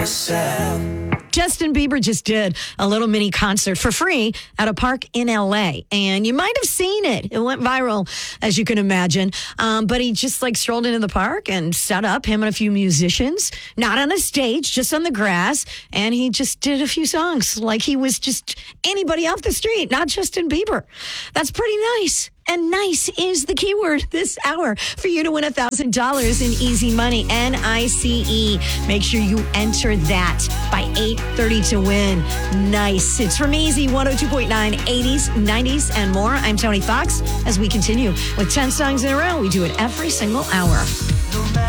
myself. Justin Bieber just did a little mini concert for free at a park in LA. And you might have seen it. It went viral, as you can imagine. But he just strolled into the park and set up, him and a few musicians, not on a stage, just on the grass. And he just did a few songs like he was just anybody off the street, not Justin Bieber. That's pretty nice. And nice is the keyword this hour for you to win $1,000 in easy money, NICE. Make sure you enter that by 8:30 to win. Nice. It's from Easy 102.9, 80s, 90s, and more. I'm Tony Fox. As we continue with 10 songs in a row, we do it every single hour.